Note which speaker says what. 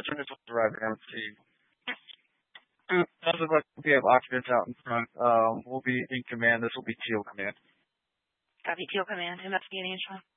Speaker 1: turn this driver down. Let's see. As of we have occupants out in front. We'll be in command. This will be Teal command.
Speaker 2: Copy, Teal command. Investigating and Sean.